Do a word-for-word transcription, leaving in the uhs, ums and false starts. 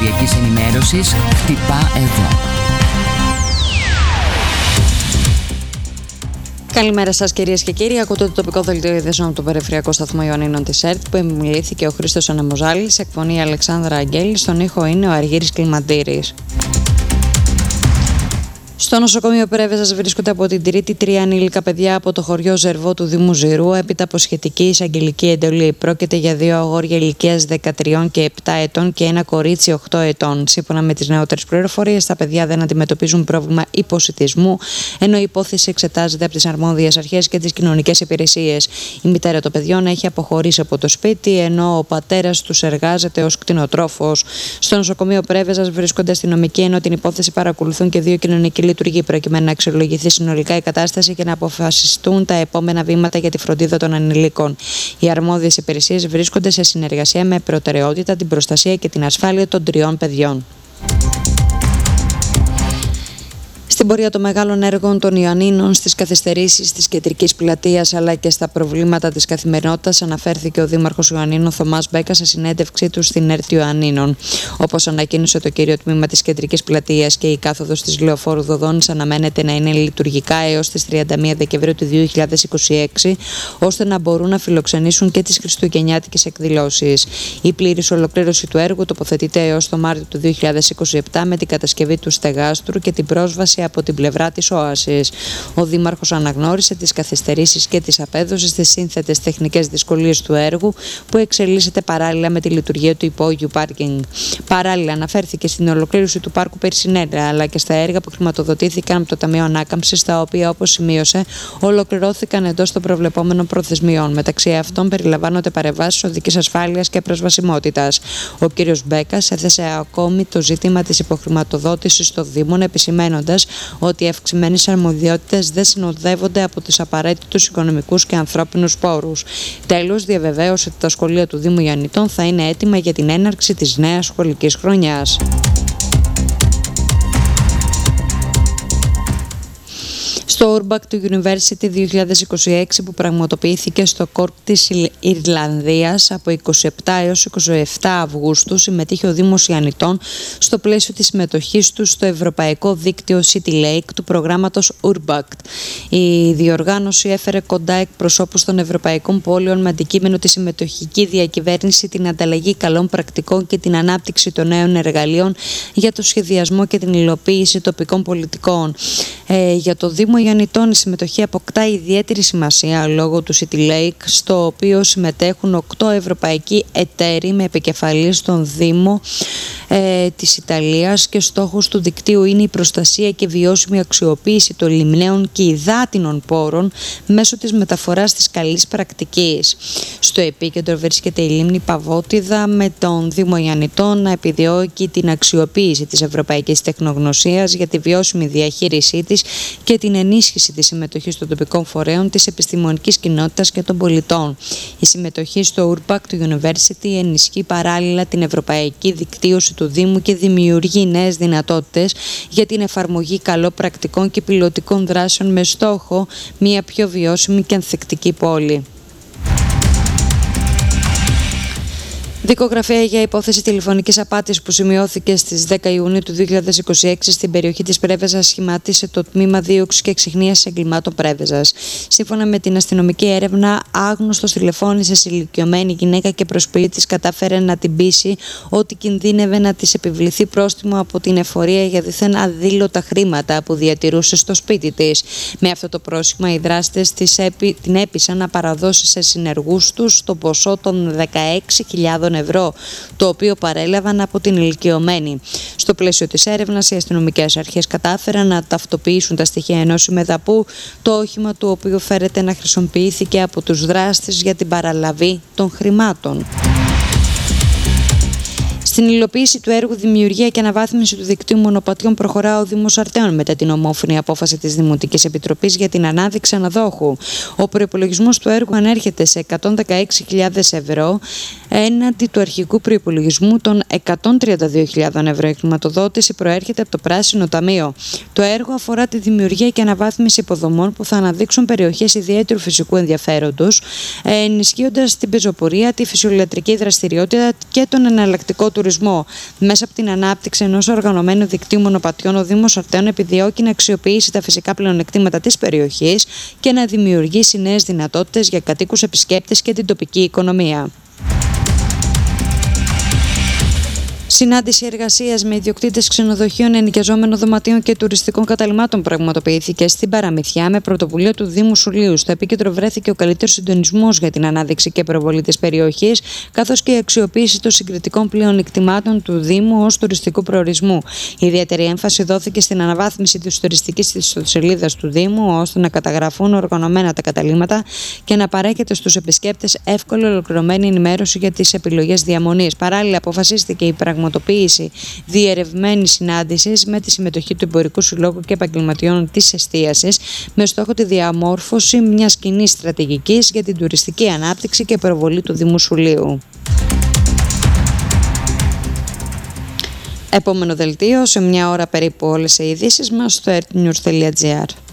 περιφερειακής ενημέρωσης χτυπά εδώ. Καλημέρα σας κυρίες και κύριοι. Ακούτε το τοπικό δελτίο ειδήσεων από το περιφερειακό σταθμό Ιωαννίνων της ΕΡΤ που εμιλήθηκε ο Χρήστος Ανεμοζάλης, εκφωνεί η Αλεξάνδρα Αγγέλη, στον ήχο είναι ο Αργύρης Κλιμαντήρης. Στο νοσοκομείο Πρέβεζας βρίσκονται από την Τρίτη τρία ανήλικα παιδιά από το χωριό Ζερβό του Δήμου Ζηρού, έπειτα από σχετική εισαγγελική εντολή. Πρόκειται για δύο αγόρια ηλικίας δεκατρία και επτά ετών και ένα κορίτσι οκτώ ετών. Σύμφωνα με τις νεότερες πληροφορίες, τα παιδιά δεν αντιμετωπίζουν πρόβλημα υποσιτισμού, ενώ η υπόθεση εξετάζεται από τις αρμόδιες αρχές και τις κοινωνικές υπηρεσίες. Η μητέρα των παιδιών έχει αποχωρήσει από το σπίτι, ενώ ο πατέρας τους εργάζεται ως κτηνοτρόφος. Στο νοσοκομείο Πρέβεζας βρίσκονται αστυνομικοί, ενώ την υπόθεση παρακολουθούν και δύο κοινωνικοί λειτουργεί προκειμένου να αξιολογηθεί συνολικά η κατάσταση και να αποφασιστούν τα επόμενα βήματα για τη φροντίδα των ανηλίκων. Οι αρμόδιες υπηρεσίες βρίσκονται σε συνεργασία με προτεραιότητα την προστασία και την ασφάλεια των τριών παιδιών. Στην πορεία των μεγάλων έργων των Ιωαννίνων, στις καθυστερήσεις της κεντρικής πλατείας αλλά και στα προβλήματα της καθημερινότητας, αναφέρθηκε ο Δήμαρχος Ιωαννίνων Θωμάς Μπέκας σε συνέντευξή του στην ΕΡΤ Ιωαννίνων. Όπως ανακοίνωσε το κύριο τμήμα της κεντρικής πλατείας, και η κάθοδος της Λεωφόρου Δοδόνης αναμένεται να είναι λειτουργικά έως τις τριάντα μία Δεκεμβρίου του δύο χιλιάδες είκοσι έξι, ώστε να μπορούν να φιλοξενήσουν και τις χριστουγεννιάτικες εκδηλώσεις. Η πλήρης ολοκλήρωση του έργου τοποθετείται έως το Μάρτιο του δύο χιλιάδες είκοσι επτά με την κατασκευή του στεγάστρου και την πρόσβαση από την πλευρά της Όασης. Ο Δήμαρχος αναγνώρισε τις καθυστερήσεις και τις απέδωσε στις σύνθετες τεχνικές δυσκολίες του έργου που εξελίσσεται παράλληλα με τη λειτουργία του υπόγειου πάρκινγκ. Παράλληλα, αναφέρθηκε στην ολοκλήρωση του πάρκου Περσινέλα αλλά και στα έργα που χρηματοδοτήθηκαν από το Ταμείο Ανάκαμψης, τα οποία, όπως σημείωσε, ολοκληρώθηκαν εντός των προβλεπόμενων προθεσμιών. Μεταξύ αυτών περιλαμβάνονται παρεμβάσεις οδικής ασφάλειας και προσβασιμότητας. Ο κ. Μπέκας έθεσε ακόμη το ζήτημα της υποχρηματοδότησης των Δήμων, επισημένοντας ότι οι αυξημένες αρμοδιότητες δεν συνοδεύονται από τους απαραίτητους οικονομικούς και ανθρώπινους πόρους. Τέλος, διαβεβαίωσε ότι τα σχολεία του Δήμου Ιωαννιτών θα είναι έτοιμα για την έναρξη της νέας σχολικής χρονιάς. Στο Urbact University δύο χιλιάδες είκοσι έξι, που πραγματοποιήθηκε στο Κόρκ της Ιρλανδίας από είκοσι επτά έως είκοσι επτά Αυγούστου, συμμετείχε ο Δήμος Ιωαννιτών στο πλαίσιο της συμμετοχής του στο Ευρωπαϊκό Δίκτυο City Lake του προγράμματος Urbact. Η διοργάνωση έφερε κοντά εκπροσώπους των ευρωπαϊκών πόλεων με αντικείμενο τη συμμετοχική διακυβέρνηση, την ανταλλαγή καλών πρακτικών και την ανάπτυξη των νέων εργαλείων για το σχεδιασμό και την υλοποίηση τοπικών πολιτικών. Ε, για το Δήμο Ιωαννιτών η συμμετοχή αποκτά ιδιαίτερη σημασία λόγω του City Lake, στο οποίο συμμετέχουν οκτώ ευρωπαϊκοί εταίροι με επικεφαλής τον Δήμο ε, της Ιταλίας, και στόχος του δικτύου είναι η προστασία και βιώσιμη αξιοποίηση των λιμναίων και υδάτινων πόρων μέσω της μεταφοράς της καλής πρακτικής. Στο επίκεντρο βρίσκεται η λίμνη Παβότιδα, με τον Δήμο Ιωαννιτών να επιδιώκει την αξιοποίηση της ευρωπαϊκής τεχνογνωσίας για τη βιώσιμη διαχείρισή της και την ενίσχυση της συμμετοχής των τοπικών φορέων, της επιστημονικής κοινότητας και των πολιτών. Η συμμετοχή στο Urbact University ενισχύει παράλληλα την ευρωπαϊκή δικτύωση του Δήμου και δημιουργεί νέες δυνατότητες για την εφαρμογή καλών πρακτικών και πιλωτικών δράσεων με στόχο μια πιο βιώσιμη και ανθεκτική πόλη. Δικογραφία για υπόθεση τηλεφωνικής απάτης που σημειώθηκε στις δέκα Ιουνίου του δύο χιλιάδες είκοσι έξι στην περιοχή της Πρέβεζας σχημάτισε το Τμήμα Δίωξης και Εξιχνίας Εγκλημάτων Πρέβεζας. Σύμφωνα με την αστυνομική έρευνα, άγνωστος τηλεφώνησε σε ηλικιωμένη γυναίκα και προς πλή της κατάφερε να την πείσει ότι κινδύνευε να της επιβληθεί πρόστιμο από την εφορία για δίθεν αδήλωτα χρήματα που διατηρούσε στο σπίτι της. Με αυτό το πρόσχημα, οι δράστες την έπεισαν να παραδώσει σε συνεργούς τους το ποσό των δεκαέξι χιλιάδων ευρώ, το οποίο παρέλαβαν από την ηλικιωμένη. Στο πλαίσιο της έρευνας, οι αστυνομικές αρχές κατάφεραν να ταυτοποιήσουν τα στοιχεία ενός ημεδαπού, το όχημα του οποίου φέρεται να χρησιμοποιήθηκε από τους δράστες για την παραλαβή των χρημάτων. Στην υλοποίηση του έργου Δημιουργία και Αναβάθμιση του Δικτύου Μονοπατιών προχωρά ο Δήμος Αρτέων μετά την ομόφωνη απόφαση της Δημοτικής Επιτροπής για την ανάδειξη αναδόχου. Ο προϋπολογισμός του έργου ανέρχεται σε εκατόν δεκαέξι χιλιάδες ευρώ, έναντι του αρχικού προϋπολογισμού των εκατόν τριάντα δύο χιλιάδες ευρώ. Η χρηματοδότηση προέρχεται από το Πράσινο Ταμείο. Το έργο αφορά τη δημιουργία και αναβάθμιση υποδομών που θα αναδείξουν περιοχές ιδιαίτερου φυσικού ενδιαφέροντος, ενισχύοντας την πεζοπορία, τη φυσιολατρική δραστηριότητα και τον εναλλακτικό τουρισμό. Μέσα από την ανάπτυξη ενός οργανωμένου δικτύου μονοπατιών, ο Δήμος Αρτέων επιδιώκει να αξιοποιήσει τα φυσικά πλεονεκτήματα της περιοχής και να δημιουργήσει νέες δυνατότητες για κατοίκους, επισκέπτες και την τοπική οικονομία. Συνάντηση εργασίας με ιδιοκτήτες ξενοδοχείων, ενοικιαζόμενων δωματίων και τουριστικών καταλυμάτων πραγματοποιήθηκε στην Παραμυθιά με πρωτοβουλία του Δήμου Σουλείου. Στο επίκεντρο βρέθηκε ο καλύτερος συντονισμός για την ανάδειξη και προβολή της περιοχής, καθώς και η αξιοποίηση των συγκριτικών πλεονεκτημάτων του Δήμου ως τουριστικού προορισμού. Ιδιαίτερη έμφαση δόθηκε στην αναβάθμιση της τουριστικής ιστοσελίδας του Δήμου, ώστε να καταγραφούν οργανωμένα τα καταλύματα και να παρέχεται στους επισκέπτες εύκολη ολοκληρωμένη ενημέρωση για τις επιλογές διαμονής. Παράλληλα, αποφασίστηκε η πραγματοποίηση διερευμένης συνάντησης με τη συμμετοχή του Εμπορικού Συλλόγου και επαγγελματιών της εστίασης, με στόχο τη διαμόρφωση μιας κοινής στρατηγικής για την τουριστική ανάπτυξη και προβολή του Δήμου Σουλείου. Επόμενο δελτίο, σε μια ώρα περίπου όλες οι ειδήσεις μας στο earthnews τελεία gr.